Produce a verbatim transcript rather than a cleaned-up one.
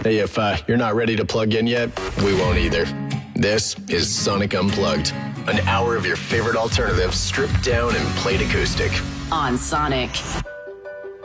Hey, if uh, you're not ready to plug in yet, we won't either. This is Sonic Unplugged, an hour of your favorite alternatives stripped down and played acoustic. On Sonic.